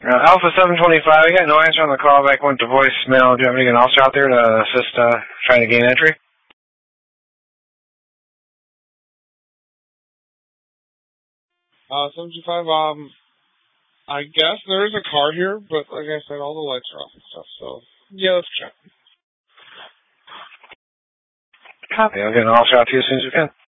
Alpha 725, I got no answer on the call back, went to voicemail. Do you have anything else out there to assist trying to gain entry? 725, I guess there is a car here, but like I said, all the lights are off and stuff, so yeah, let's check. Copy. I'll get an answer out to you as soon as we can.